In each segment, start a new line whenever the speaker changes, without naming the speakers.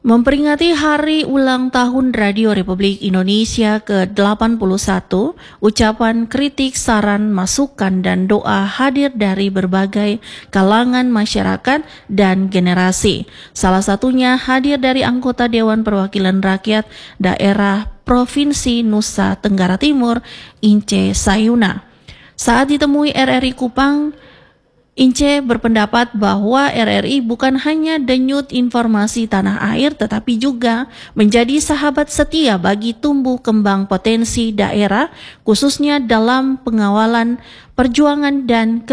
Memperingati Hari Ulang Tahun Radio Republik Indonesia ke-81, ucapan kritik, saran, masukan, dan doa hadir dari berbagai kalangan masyarakat dan generasi. Salah satunya hadir dari anggota Dewan Perwakilan Rakyat Daerah Provinsi Nusa Tenggara Timur, Ince Sayuna. Saat ditemui RRI Kupang, Ince berpendapat bahwa RRI bukan hanya denyut informasi tanah air, tetapi juga menjadi sahabat setia bagi tumbuh kembang potensi daerah, khususnya dalam pengawalan perjuangan dan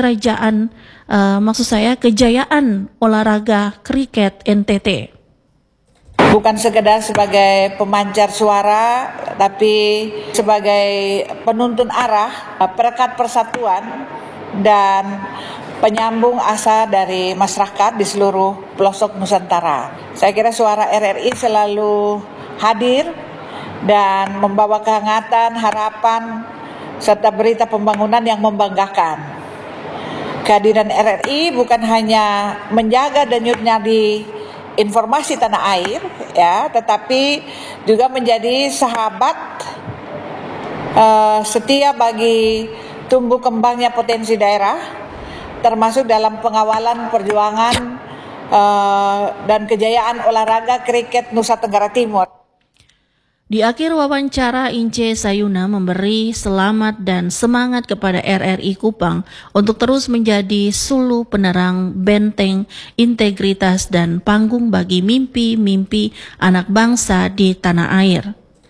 kejayaan olahraga kriket NTT.
Bukan sekedar sebagai pemancar suara, tapi sebagai penuntun arah, perekat persatuan, dan penyambung asa dari masyarakat di seluruh pelosok Nusantara. Saya kira suara RRI selalu hadir dan membawa kehangatan, harapan, serta berita pembangunan yang membanggakan. Kehadiran RRI bukan hanya menjaga denyutnya di informasi tanah air, ya, tetapi juga menjadi sahabat setia bagi tumbuh kembangnya potensi daerah, termasuk dalam pengawalan perjuangan dan kejayaan olahraga kriket Nusa Tenggara Timur.
Di akhir wawancara, Ince Sayuna memberi selamat dan semangat kepada RRI Kupang untuk terus menjadi sulu penerang, benteng, integritas, dan panggung bagi mimpi-mimpi anak bangsa di tanah air.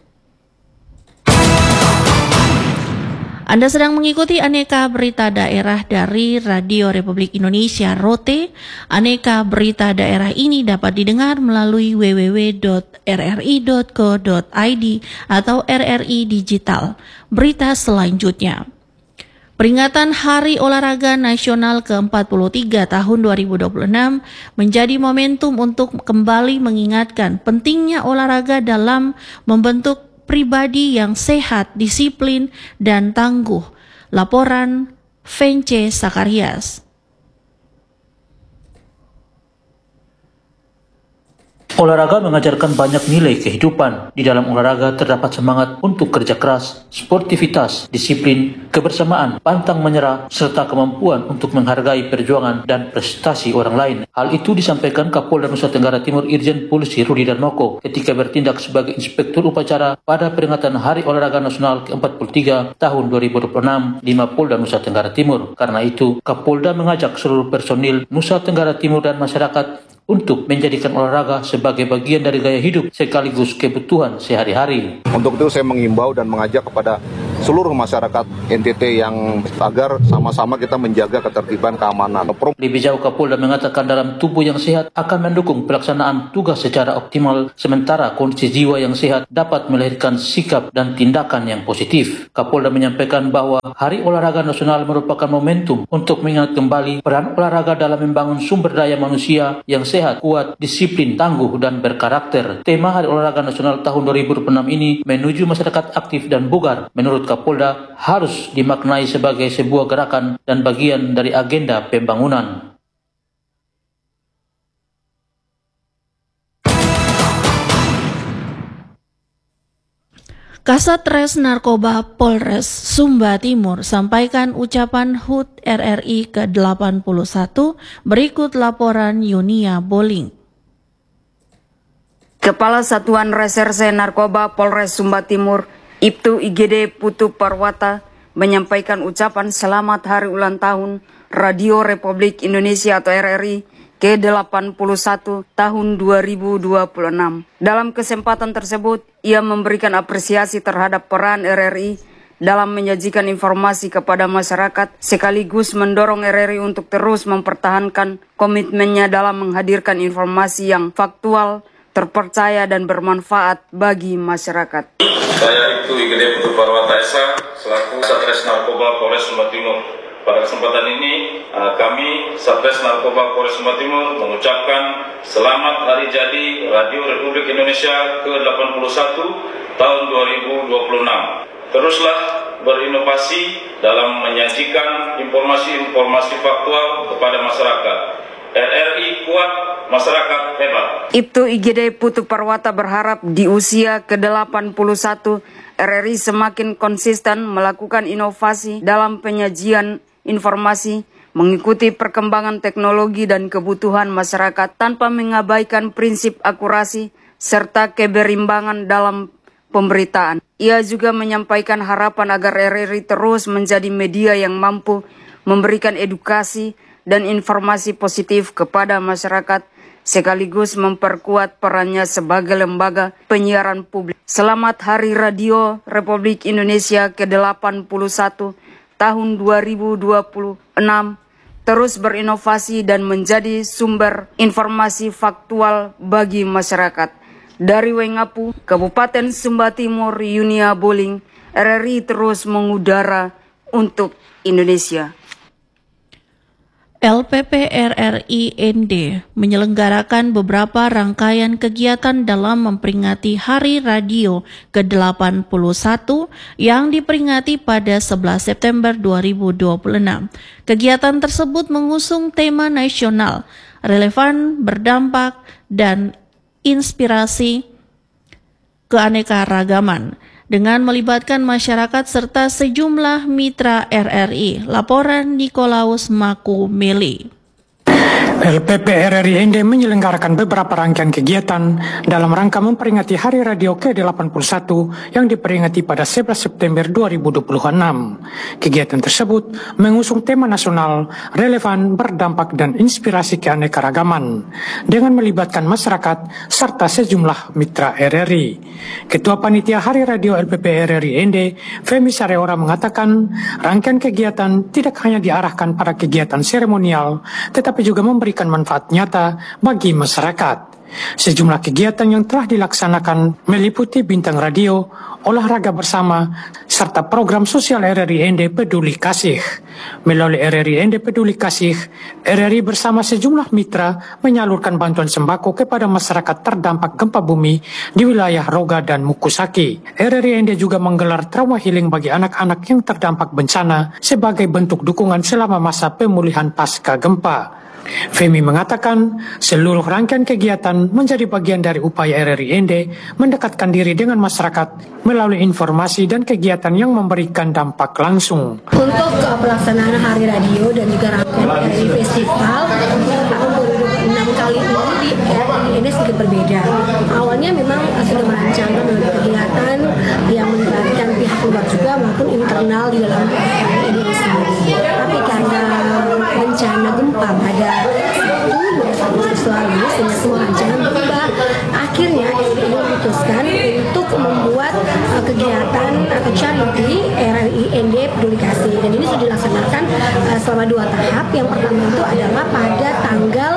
Anda sedang mengikuti Aneka Berita Daerah dari Radio Republik Indonesia ROTE. Aneka Berita Daerah ini dapat didengar melalui www.rri.co.id atau RRI Digital. Berita selanjutnya. Peringatan Hari Olahraga Nasional ke-43 tahun 2026 menjadi momentum untuk kembali mengingatkan pentingnya olahraga dalam membentuk pribadi yang sehat, disiplin, dan tangguh. Laporan Vence Sakarias.
Olahraga mengajarkan banyak nilai kehidupan. Di dalam olahraga terdapat semangat untuk kerja keras, sportivitas, disiplin, kebersamaan, pantang menyerah, serta kemampuan untuk menghargai perjuangan dan prestasi orang lain. Hal itu disampaikan Kapolda Nusa Tenggara Timur Irjen Polisi Rudi Darmoko ketika bertindak sebagai inspektur upacara pada peringatan Hari Olahraga Nasional ke-43 tahun 2026 di Mapolda Nusa Tenggara Timur. Karena itu, Kapolda mengajak seluruh personil Nusa Tenggara Timur dan masyarakat untuk menjadikan olahraga sebagai bagian dari gaya hidup sekaligus kebutuhan sehari-hari.
Untuk itu saya mengimbau dan mengajak kepada seluruh masyarakat NTT yang agar sama-sama kita menjaga ketertiban keamanan.
Lebih jauh, Kapolda mengatakan dalam tubuh yang sehat akan mendukung pelaksanaan tugas secara optimal, sementara kondisi jiwa yang sehat dapat melahirkan sikap dan tindakan yang positif. Kapolda menyampaikan bahwa Hari Olahraga Nasional merupakan momentum untuk mengingat kembali peran olahraga dalam membangun sumber daya manusia yang sehat, kuat, disiplin, tangguh, dan berkarakter. Tema Hari Olahraga Nasional tahun 2026 ini menuju masyarakat aktif dan bugar. Menurut Kapolda, harus dimaknai sebagai sebuah gerakan dan bagian dari agenda pembangunan.
Kasat Res Narkoba Polres Sumba Timur sampaikan ucapan HUT RRI ke-81. Berikut laporan Yunia Boling.
Kepala Satuan Reserse Narkoba Polres Sumba Timur, Ibtu IGD Putu Parwata, menyampaikan ucapan selamat Hari Ulang Tahun Radio Republik Indonesia atau RRI ke-81 tahun 2026. Dalam kesempatan tersebut, ia memberikan apresiasi terhadap peran RRI dalam menyajikan informasi kepada masyarakat, sekaligus mendorong RRI untuk terus mempertahankan komitmennya dalam menghadirkan informasi yang faktual, terpercaya, dan bermanfaat bagi masyarakat.
Saya Ibtu IGD Putu Parwata Esa, selaku Satres Narkoba Polres Sumba Timur. Pada kesempatan ini, kami Satres Narkoba Polres Sumba Timur mengucapkan selamat Hari Jadi Radio Republik Indonesia ke-81 tahun 2026. Teruslah berinovasi dalam menyajikan informasi-informasi faktual kepada masyarakat. RRI kuat, masyarakat hebat.
Ibtu IGD Putu Parwata berharap di usia ke-81 RRI semakin konsisten melakukan inovasi dalam penyajian informasi, mengikuti perkembangan teknologi dan kebutuhan masyarakat tanpa mengabaikan prinsip akurasi serta keberimbangan dalam pemberitaan. Ia juga menyampaikan harapan agar RRI terus menjadi media yang mampu memberikan edukasi dan informasi positif kepada masyarakat, sekaligus memperkuat perannya sebagai lembaga penyiaran publik. Selamat Hari Radio Republik Indonesia ke-81 tahun 2026. Terus berinovasi dan menjadi sumber informasi faktual bagi masyarakat. Dari Wengapu, Kabupaten Sumba Timur, Yunia Boling, RRI terus mengudara untuk Indonesia.
LPP RRI ND menyelenggarakan beberapa rangkaian kegiatan dalam memperingati Hari Radio ke-81 yang diperingati pada 11 September 2026. Kegiatan tersebut mengusung tema nasional, relevan, berdampak, dan inspirasi keanekaragaman dengan melibatkan masyarakat serta sejumlah mitra RRI. Laporan Nikolaus Makumeli.
LPP RRI ND menyelenggarakan beberapa rangkaian kegiatan dalam rangka memperingati Hari Radio ke-81 yang diperingati pada 11 September 2026. Kegiatan tersebut mengusung tema nasional, relevan, berdampak, dan inspirasi keanekaragaman dengan melibatkan masyarakat serta sejumlah mitra RRI. Ketua Panitia Hari Radio LPP RRI ND, Femi Sareora, mengatakan rangkaian kegiatan tidak hanya diarahkan pada kegiatan seremonial, tetapi juga memberikan manfaat nyata bagi masyarakat. Sejumlah kegiatan yang telah dilaksanakan meliputi bintang radio, olahraga bersama, serta program sosial RRI ND Peduli Kasih. Melalui RRI ND Peduli Kasih, RRI bersama sejumlah mitra menyalurkan bantuan sembako kepada masyarakat terdampak gempa bumi di wilayah Roga dan Mukusaki. RRI ND juga menggelar trauma healing bagi anak-anak yang terdampak bencana sebagai bentuk dukungan selama masa pemulihan pasca gempa. Femi mengatakan seluruh rangkaian kegiatan menjadi bagian dari upaya RRI ND mendekatkan diri dengan masyarakat melalui informasi dan kegiatan yang memberikan dampak langsung.
Untuk pelaksanaan Hari Radio dan juga rangkaian RRI Festival tahun 2026 kali ini di RRI ND sedikit berbeda. Awalnya memang sudah merancangkan kegiatan yang melibatkan pihak luar juga maupun internal di dalam RRI ND sendiri. Tapi karena bencana gempa pada Agustus lalu sehingga semua rancangan berubah. Akhirnya RRI memutuskan untuk membuat kegiatan atau charity RRI ND Peduli Kasih, dan ini sudah dilaksanakan selama 2 tahap. Yang pertama itu adalah pada tanggal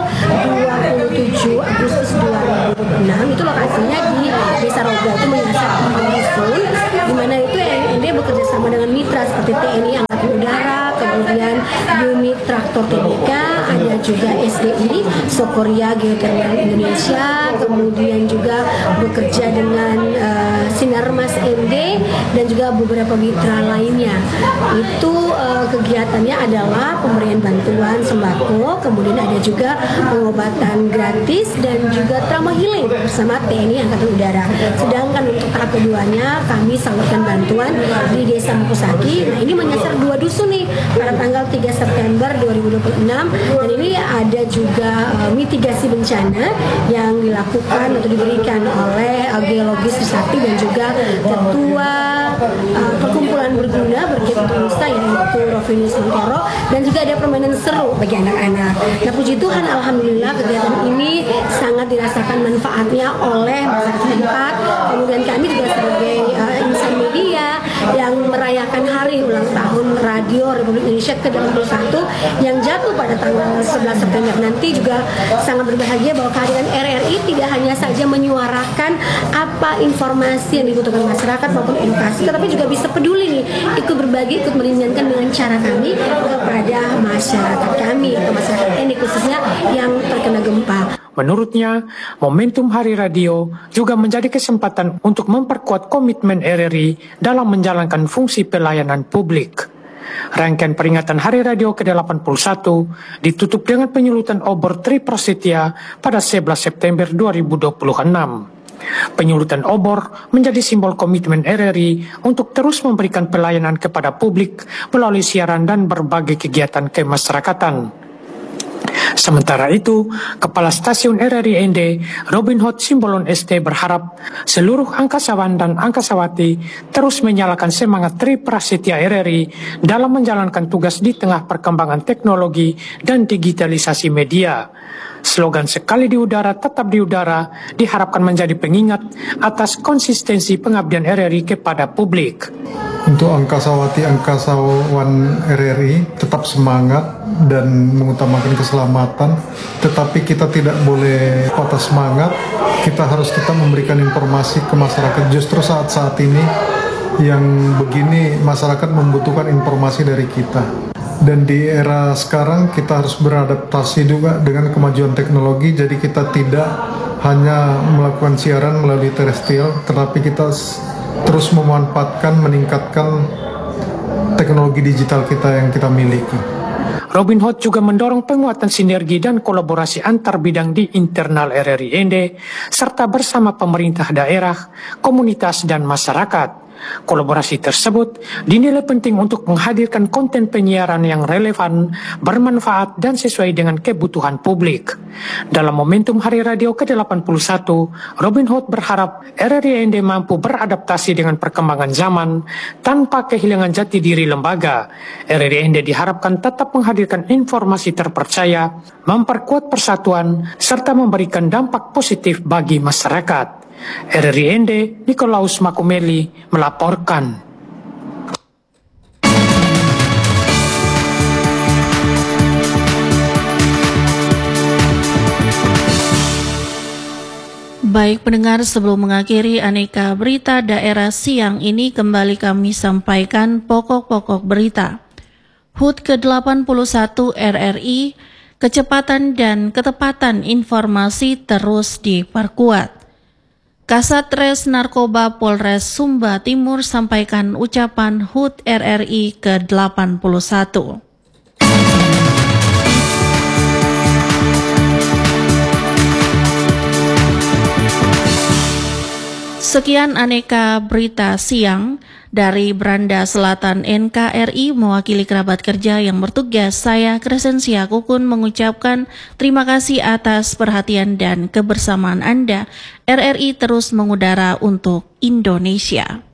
27 Agustus 2026, itu lokasinya di Desa Roga, itu menyasar 4 dusun, di mana itu RRI ND bekerja sama dengan mitra seperti TNI Angkatan Udara, kemudian unit traktor TBK, ada juga SDI, Sokoria Geothermal Indonesia, kemudian juga bekerja dengan Sinarmas ND dan juga beberapa mitra lainnya. Itu kegiatannya adalah pemberian bantuan sembako, kemudian ada juga pengobatan gratis dan juga trauma healing bersama TNI Angkatan Udara. Sedangkan untuk tahap keduanya kami salurkan bantuan di Desa Mukusaki. Nah, ini menyasar 2 dusun nih pada tanggal 3 September 2026, dan ini ada juga mitigasi bencana yang dilakukan atau diberikan oleh Geologis Trisakti dan juga Ketua Perkumpulan Berguna Berkebun Nusa yaitu Rovinus Montero, dan juga ada permainan seru bagi anak-anak. Nah, puji Tuhan, alhamdulillah kegiatan ini sangat dirasakan manfaatnya oleh masyarakat setempat. Kemudian kami juga sebagai insan media yang merayakan hari ulang tahun Radio Republik Indonesia ke-81 yang jatuh pada tanggal 11 September nanti juga sangat berbahagia bahwa kehadiran RRI tidak hanya saja menyuarakan apa informasi yang dibutuhkan masyarakat maupun edukasi, tetapi juga bisa peduli nih, ikut berbagi, ikut meringankan dengan cara kami kepada masyarakat kami atau masyarakat ini khususnya yang terkena gempa.
Menurutnya, momentum Hari Radio juga menjadi kesempatan untuk memperkuat komitmen RRI dalam menjalankan fungsi pelayanan publik. Rangkaian peringatan Hari Radio ke-81 ditutup dengan penyulutan obor Tri Prasetya pada 11 September 2026. Penyulutan obor menjadi simbol komitmen RRI untuk terus memberikan pelayanan kepada publik melalui siaran dan berbagai kegiatan kemasyarakatan. Sementara itu, Kepala Stasiun RRI ND, Robin Hood Simbolon ST berharap seluruh angkasawan dan angkasawati terus menyalakan semangat Tri Prasetya RRI dalam menjalankan tugas di tengah perkembangan teknologi dan digitalisasi media. Slogan "Sekali di udara, tetap di udara" diharapkan menjadi pengingat atas konsistensi pengabdian RRI kepada publik.
Untuk angkasawan RRI tetap semangat dan mengutamakan keselamatan, tetapi kita tidak boleh patah semangat. Kita harus tetap memberikan informasi ke masyarakat. Justru saat-saat ini yang begini masyarakat membutuhkan informasi dari kita. Dan di era sekarang kita harus beradaptasi juga dengan kemajuan teknologi, jadi kita tidak hanya melakukan siaran melalui terestrial, tetapi kita terus memanfaatkan, meningkatkan teknologi digital kita yang kita miliki.
Robin Hood juga mendorong penguatan sinergi dan kolaborasi antar bidang di internal RRI ND, serta bersama pemerintah daerah, komunitas, dan masyarakat. Kolaborasi tersebut dinilai penting untuk menghadirkan konten penyiaran yang relevan, bermanfaat, dan sesuai dengan kebutuhan publik. Dalam momentum Hari Radio ke-81, Robin Hood berharap RRI ND mampu beradaptasi dengan perkembangan zaman tanpa kehilangan jati diri lembaga. RRI ND diharapkan tetap menghadirkan informasi terpercaya, memperkuat persatuan, serta memberikan dampak positif bagi masyarakat. RRI ND, Nikolaus Makumeli melaporkan.
Baik pendengar, sebelum mengakhiri aneka berita daerah siang ini, kembali kami sampaikan pokok-pokok berita. HUT ke-81 RRI, kecepatan dan ketepatan informasi terus diperkuat. Kasatres Narkoba Polres Sumba Timur sampaikan ucapan HUT RRI ke-81. Sekian aneka berita siang dari Beranda Selatan NKRI, mewakili kerabat kerja yang bertugas. Saya Crescencia Kukun mengucapkan terima kasih atas perhatian dan kebersamaan Anda. RRI terus mengudara untuk Indonesia.